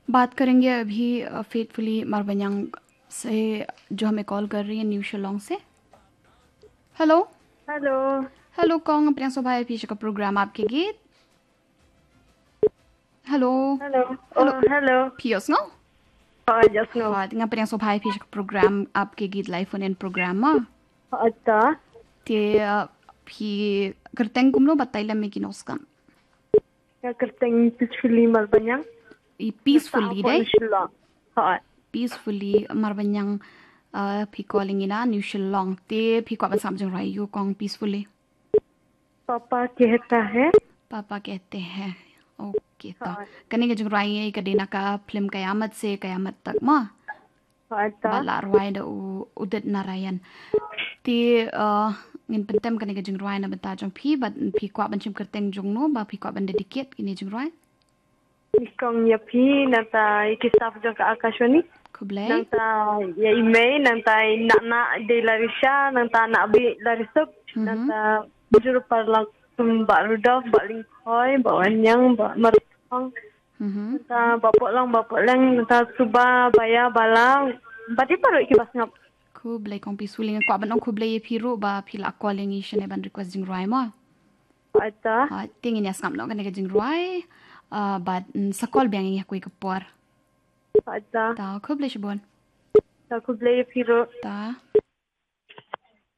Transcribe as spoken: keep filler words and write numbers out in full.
बात करेंगे अभी फेथफुली मारबन्यांग से जो हमें कॉल कर रही है न्यू शिलोंग से। Hello hello. हेलो कौन अपने स्वभाव पीछे का प्रोग्राम आपके गीत। Hello hello. ओ हेलो हेलो। पियोस नो हाँ जस्ट नो। हाँ tinga अपने स्वभाव पीछे का प्रोग्राम आपके गीत लाइफ ऑन इन प्रोग्राम मा अच्छा। ते भी करतेंग कुमनो बताइए लम्बे की नोस्कम क्या करते हैं पिछली मल बन्यांग peacefully Nasa day Shilla. हाँ। peacefully marbanyang uh, phi calling ina new shillong te phi kwa ban samjang rai yu kong peacefully पापा कहता है। पापा कहते हैं ओके तो हाँ। कने के जंग rai ye kadena ka film kayamat se kayamat tak ma अच्छा। bala rwai da u udat narayan te uh, ngin pentem kane ke jing rai na bata jong phi bat phi kwa ban chim kerteng jong no ba phi kwa ban dedicate ini jing rai Ikong ya pi nanta ikisaf jong ka akashwani. kublai Nanta ya email nanta nak nak de larisha nanta nak bi larisuk mhm nanta juru parlang mbak Rudolf mbak Lingkoi mbak Wanyang mbak Mertong mhm nanta bapak lang bapak lang nanta suba baya balang bati paru ikibas ngap. kublai kong peacefully ngin kwa ban ong kublai ye phi ro ba phi la calling i shane ban request jing rai ma Aita. ha tingin ya skam no kane ke jing rai uh, but mm, sakol biang ya kui kapor Aita. ta kublai shibon Aku beli piro. ta